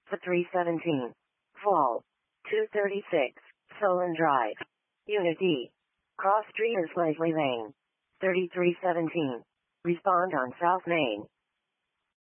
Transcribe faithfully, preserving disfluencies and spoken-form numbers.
for three seventeen. Fall. two thirty-six, Solon Drive. Unit D. Cross Street or Leslie Lane. thirty-three seventeen. Respond on South Main.